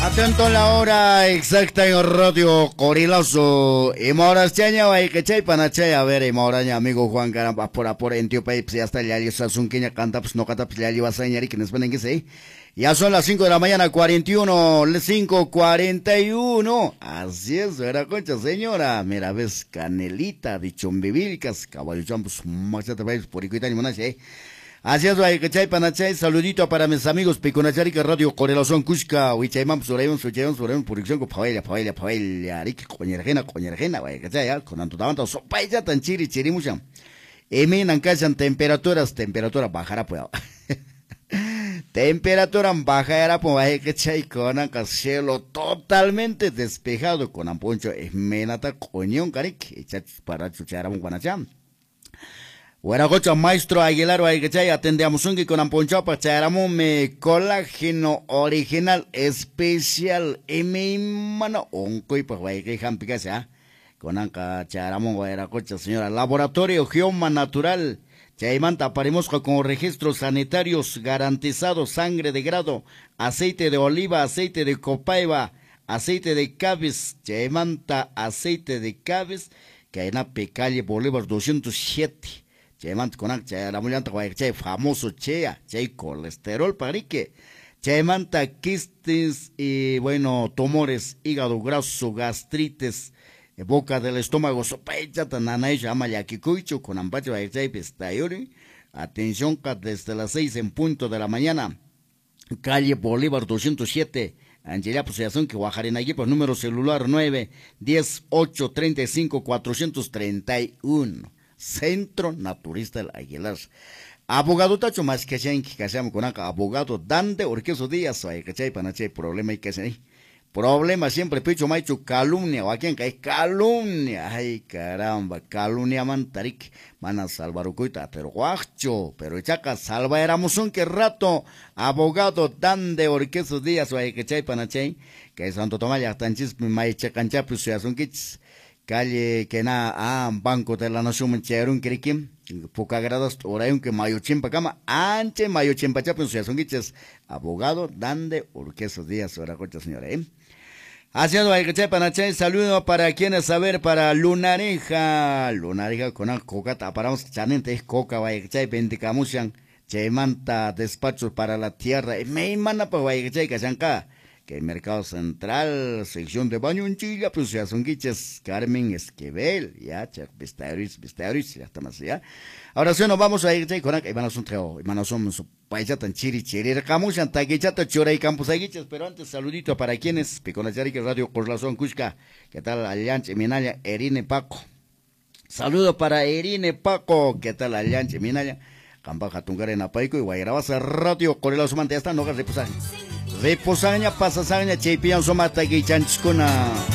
Atento a la hora exacta en Radio Corilazo. Y moras chaña va que chay panachay a ver y moraña amigo Juan Caramba por en tío país ya está ya está sunquiña canta pues no canta pues ya lleva señar y que nos ven que sí. Ya son las 5 de la mañana 41, 5:41. Así es, era concha señora. Mira ves canelita de chombivilcas, caballo champus, más te vais por iguita ni monache. Así es, güey, que chay panachay, saludito para mis amigos Piconachari que Radio Correlación Cusca, Huichaymam, Surayón, Purición, Paella, Rick, Coñergena, güey, que chay, con Antutabanto, Sopailla, tan chirimucham. Eminan callan temperatura bajará, pues. Temperatura bajará, pues, que chay, con cielo totalmente despejado, con amponcho, menata, coñón, caric, echach para chucharam, guanacham. Bueno, cocha maestro Aguilar, que atendemos un con amponchapa, charamo me colágeno original especial y mi mano onco y pues que jampicase, con anca charamo, cocha señora, laboratorio Geoma Natural, chaimanta parimos con registros sanitarios garantizados, sangre de grado, aceite de oliva, aceite de copaiba, aceite de cabez, chaimanta aceite de cabez, que hay en la calle Bolívar 207. Chaymant con la mulanta chay famoso chea, chay colesterol parique, chaymanta quistes y bueno, tumores, hígado graso, gastritis, boca del estómago, sopecha tananay llama yakikuicho con ampacho chay pestayori, atención desde las 6 en punto de la mañana, calle Bolívar 207, Angela Poseyazón que Guajarena Equipo, número celular 9-10-835-431. Centro Naturista del Aguilar. Abogado tacho más que se con abogado Dante Urquizo Díaz, que panachay problema y que se problema siempre picho maicho calumnia o a quien cae calumnia, ay caramba, calumnia mantarik, mana salvarucuita, pero guacho, pero chaca salva éramos un que rato, abogado Dante Urquizo Díaz, que panachay, que Santo Tomás ya tanchis maicha canchapus se asun kits. Calle que Banco de la Nación Cherun Kirikim, poca gradas, orayon que mayo chimpa cama, anche mayo chimpa chapun son guiches, abogado Dante Urquizo Díaz, ora cocha señora, Haciendo el que panachay, saludo para quienes saber, para Lunareja con la coca, paramos chanente es coca, vaya que chay, pendicamuchan, manta despachos para la tierra, me manda para vaya que chay, casanca. Que el Mercado Central, sección de baño en Chile, pues ya son guiches, Carmen Esquivel, ya, Vistauris, ya estamos ya. Ahora sí nos vamos a ir, con acá, y van a son treo, y van a son su paisa tan chiri, camuchan, taquichata, chora y campos aguiches, pero antes saludito para quienes, Piconachari, que Radio Correlación Cusca, ¿qué tal, Alianche, Minaya, Erine Paco? Saludo para Erine Paco, ¿qué tal, Alianche, Minaya? Campaja Tungar en Apaico y Guayrabasa, Radio Correlación Mante, hasta no reposar. Reposaña, pasasaña, chepian somata que chanchkuna.